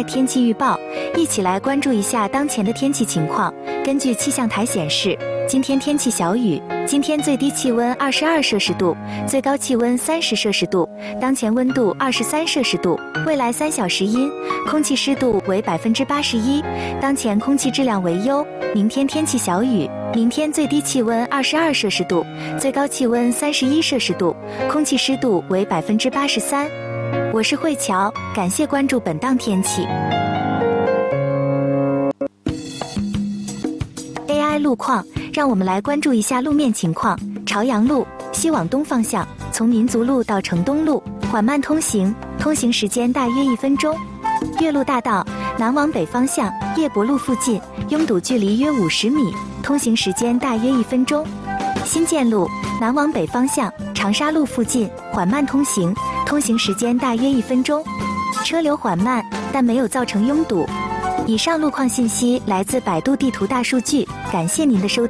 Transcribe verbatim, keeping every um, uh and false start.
天气预报，一起来关注一下当前的天气情况。根据气象台显示，今天天气小雨，今天最低气温二十二摄氏度，最高气温三十摄氏度，当前温度二十三摄氏度。未来三小时阴，空气湿度为百分之八十一，当前空气质量为优。明天天气小雨，明天最低气温二十二摄氏度，最高气温三十一摄氏度，空气湿度为百分之八十三。我是慧乔，感谢关注本档天气。A I 路况，让我们来关注一下路面情况。朝阳路西往东方向，从民族路到城东路缓慢通行，通行时间大约一分钟。岳麓大道南往北方向，叶伯路附近拥堵距离约五十米，通行时间大约一分钟。新建路南往北方向，长沙路附近缓慢通行，通行时间大约一分钟。车流缓慢，但没有造成拥堵。以上路况信息来自百度地图大数据，感谢您的收听。